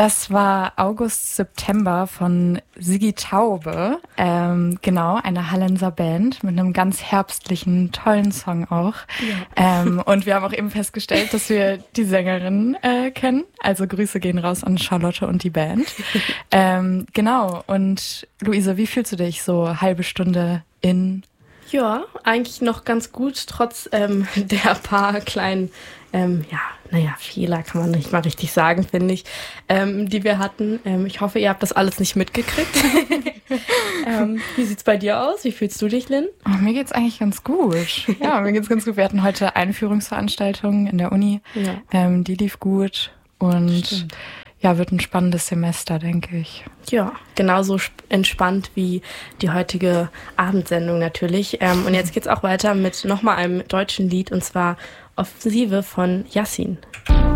Das war August, September von Sigi Taube. Genau, eine Hallenser Band mit einem ganz herbstlichen, tollen Song auch. Ja. Und wir haben auch eben festgestellt, dass wir die Sängerin kennen. Also Grüße gehen raus an Charlotte und die Band. Genau, und Luisa, wie fühlst du dich so halbe Stunde in? Ja, eigentlich noch ganz gut, trotz der paar kleinen, Fehler kann man nicht mal richtig sagen, finde ich, die wir hatten. Ich hoffe, ihr habt das alles nicht mitgekriegt. Wie sieht's bei dir aus? Wie fühlst du dich, Lynn? Oh, mir geht's eigentlich ganz gut. Ja, mir geht's ganz gut. Wir hatten heute Einführungsveranstaltungen in der Uni. Ja. Die lief gut und Stimmt. Ja, wird ein spannendes Semester, denke ich. Ja, genauso entspannt wie die heutige Abendsendung natürlich. Und jetzt geht's auch weiter mit nochmal einem deutschen Lied, und zwar Offensive von Yassin.